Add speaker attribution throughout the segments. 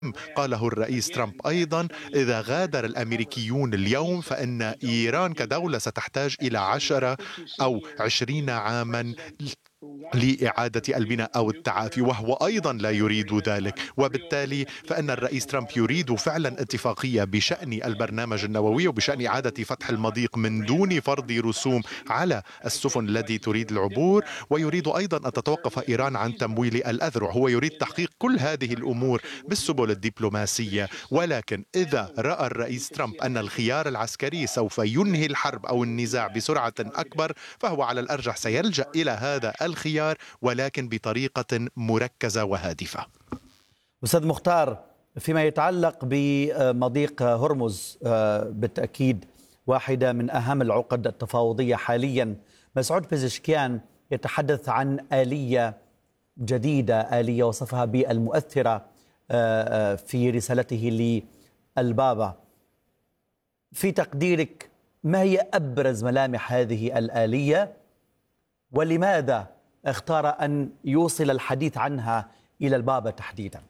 Speaker 1: قاله الرئيس ترامب أيضا: إذا غادر الأمريكيون اليوم فإن إيران كدولة ستحتاج إلى 10 أو 20 عاما لإعادة البناء أو التعافي، وهو أيضا لا يريد ذلك. وبالتالي فإن الرئيس ترامب يريد فعلا اتفاقية بشأن البرنامج النووي وبشأن إعادة فتح المضيق من دون فرض رسوم على السفن التي تريد العبور، ويريد أيضا أن تتوقف إيران عن تمويل الأذرع. هو يريد تحقيق كل هذه الأمور بالسبل الدبلوماسية. ولكن إذا رأى الرئيس ترامب أن الخيار العسكري سوف ينهي الحرب أو النزاع بسرعة أكبر، فهو على الأرجح سيلجأ إلى هذا الخيار، ولكن بطريقة مركزة وهادفة.
Speaker 2: أستاذ مختار، فيما يتعلق بمضيق هرمز، بالتأكيد واحدة من أهم العقد التفاوضية حاليا. مسعود بيزشكيان يتحدث عن آلية جديدة، آلية وصفها بالمؤثرة في رسالته للبابا. في تقديرك ما هي أبرز ملامح هذه الآلية، ولماذا اختار أن يوصل الحديث عنها إلى البابا تحديدا؟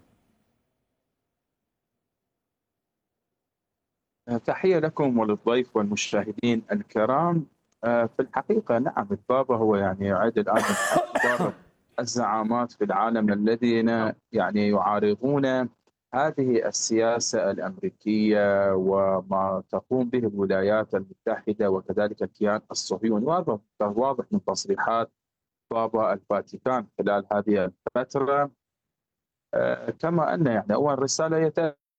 Speaker 3: تحية لكم وللضيف والمشاهدين الكرام. في الحقيقة نعم، البابا هو يعني يعد الآن من أكبر الزعامات في العالم الذين يعني يعارضون هذه السياسة الأمريكية وما تقوم به الولايات المتحدة وكذلك الكيان الصهيوني. واضح من تصريحات بابا الفاتيكان خلال هذه الفترة. كما أن يعني أول رسالة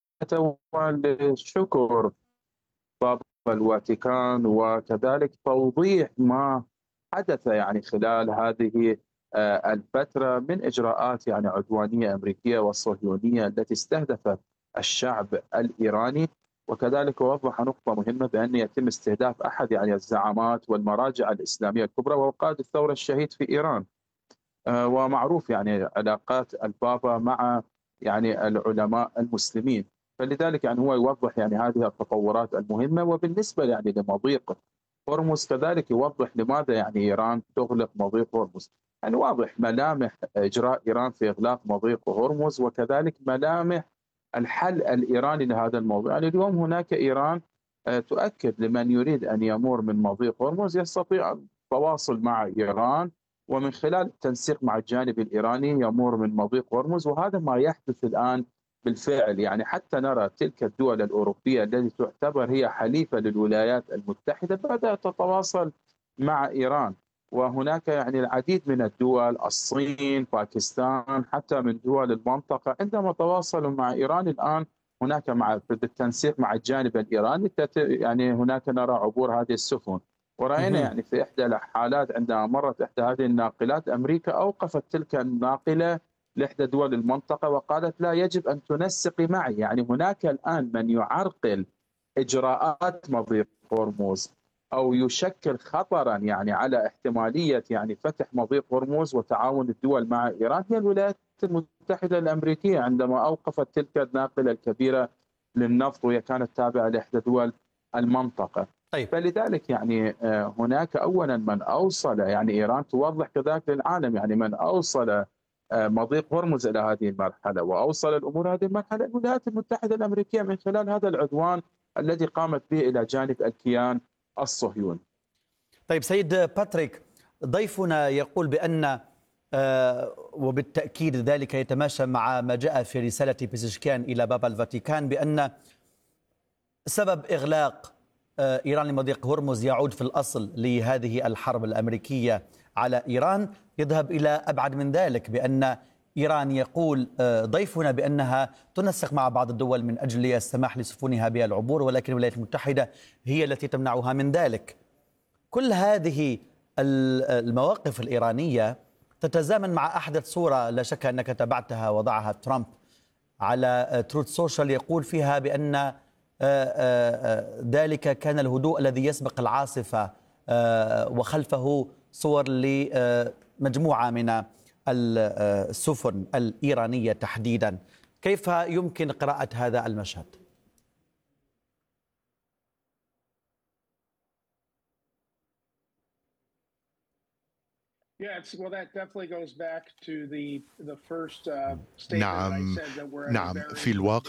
Speaker 3: يتوالى الشكر بابا الفاتيكان وكذلك توضيح ما حدث يعني خلال هذه الفترة من إجراءات يعني عدوانية أمريكية وصهيونية التي استهدفت الشعب الإيراني. وكذلك وضح نقطة مهمة بأن يتم استهداف أحد يعني الزعامات والمراجع الإسلامية الكبرى وهو قائد الثورة الشهيد في إيران. ومعروف يعني علاقات البابا مع يعني العلماء المسلمين، فلذلك يعني هو يوضح يعني هذه التطورات المهمة. وبالنسبة يعني لمضيق هرمز كذلك يوضح لماذا يعني إيران تغلق مضيق هرمز. يعني واضح ملامح إجراء إيران في إغلاق مضيق هرمز وكذلك ملامح الحل الإيراني لهذا الموضوع. يعني اليوم هناك إيران تؤكد لمن يريد أن يمر من مضيق هرمز يستطيع التواصل مع إيران، ومن خلال التنسيق مع الجانب الإيراني يمر من مضيق هرمز. وهذا ما يحدث الآن بالفعل. يعني حتى نرى تلك الدول الأوروبية التي تعتبر هي حليفة للولايات المتحدة بدأت تتواصل مع إيران. وهناك يعني العديد من الدول، الصين، باكستان، حتى من دول المنطقة، عندما تواصلوا مع إيران الآن هناك بالتنسيق مع الجانب الإيراني يعني هناك نرى عبور هذه السفن. ورأينا يعني في إحدى الحالات عندما مرت إحدى هذه الناقلات أمريكا أوقفت تلك الناقلة لإحدى دول المنطقة وقالت لا، يجب أن تنسقي معي. يعني هناك الآن من يعرقل إجراءات مضيق هرمز أو يشكل خطرا يعني على احتمالية يعني فتح مضيق هرمز وتعاون الدول مع إيران هي الولايات المتحدة الأمريكية عندما أوقفت تلك الناقلة الكبيرة للنفط وهي كانت تابعة لإحدى دول المنطقة.
Speaker 2: طيب.
Speaker 3: فلذلك يعني هناك أولا من أوصل يعني إيران توضح كذلك للعالم يعني من أوصل مضيق هرمز إلى هذه المرحلة وأوصل الأمور هذه المرحلة الولايات المتحدة الأمريكية من خلال هذا العدوان الذي قامت به إلى جانب الكيان الصهيوني.
Speaker 2: طيب سيد باتريك، ضيفنا يقول بأن وبالتأكيد ذلك يتماشى مع ما جاء في رسالة بيزشكيان إلى بابا الفاتيكان بأن سبب إغلاق إيران لمضيق هرمز يعود في الأصل لهذه الحرب الأمريكية على إيران. يذهب إلى أبعد من ذلك بأن إيران يقول ضيفنا بأنها تنسق مع بعض الدول من أجل السماح لسفنها بالعبور، ولكن الولايات المتحدة هي التي تمنعها من ذلك. كل هذه المواقف الإيرانية تتزامن مع أحدث صورة لا شك أنك تابعتها وضعها ترامب على تروث سوشيال، يقول فيها بأن ذلك كان الهدوء الذي يسبق العاصفة، وخلفه صور لمجموعة من السفن الإيرانية تحديدا. كيف يمكن قراءة هذا المشهد؟
Speaker 1: نعم، في الواقع